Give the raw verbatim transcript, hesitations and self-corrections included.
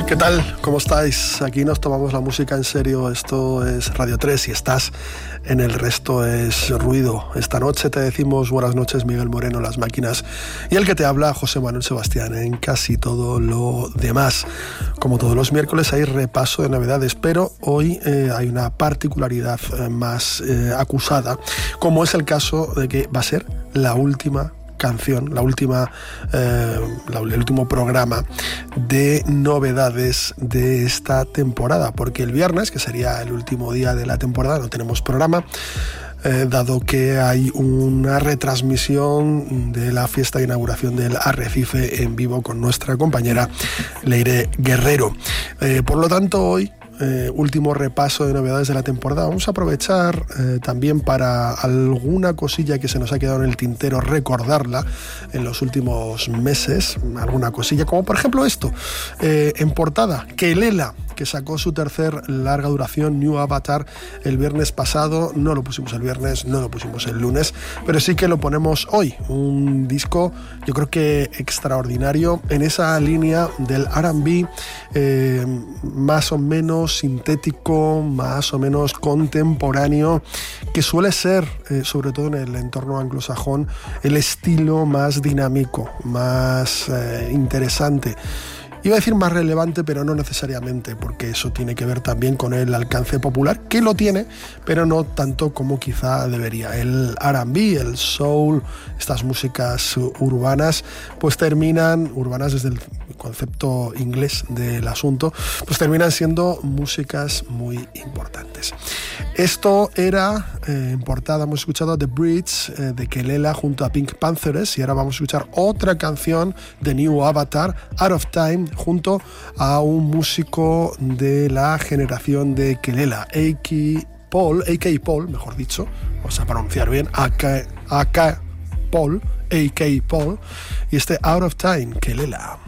¿Qué tal? ¿Cómo estáis? Aquí nos tomamos la música en serio. Esto es Radio tres y estás en El Resto es Ruido. Esta noche te decimos buenas noches, Miguel Moreno, las máquinas, y el que te habla, José Manuel Sebastián, en casi todo lo demás. Como todos los miércoles hay repaso de novedades, pero hoy eh, hay una particularidad eh, más eh, acusada, como es el caso de que va a ser la última canción, la última, eh, la, el último programa de novedades de esta temporada, porque el viernes, que sería el último día de la temporada, no tenemos programa, eh, dado que hay una retransmisión de la fiesta de inauguración del Arrecife en vivo con nuestra compañera Leire Guerrero. Eh, por lo tanto, hoy Eh, último repaso de novedades de la temporada. Vamos a aprovechar eh, también para alguna cosilla que se nos ha quedado en el tintero, recordarla en los últimos meses, alguna cosilla, como por ejemplo esto, eh, en portada, Kelela, que sacó su tercer larga duración, New Avatar, el viernes pasado. No lo pusimos el viernes, no lo pusimos el lunes, pero sí que lo ponemos hoy. Un disco, yo creo que extraordinario, en esa línea del R and B, eh, más o menos sintético, más o menos contemporáneo, que suele ser, eh, sobre todo en el entorno anglosajón, el estilo más dinámico, más eh, interesante. Iba a decir más relevante, pero no necesariamente, porque eso tiene que ver también con el alcance popular, que lo tiene, pero no tanto como quizá debería. El R and B, el soul, estas músicas urbanas, pues terminan, urbanas desde el concepto inglés del asunto, pues terminan siendo músicas muy importantes. Esto era, eh, en portada hemos escuchado The Bridge eh, de Kelela junto a Pink Panthers, y ahora vamos a escuchar otra canción de New Avatar, Out of Time, junto a un músico de la generación de Kelela, A K Paul, A K Paul, mejor dicho, vamos a pronunciar bien, A K Paul, A K Paul, y este Out of Time, Kelela.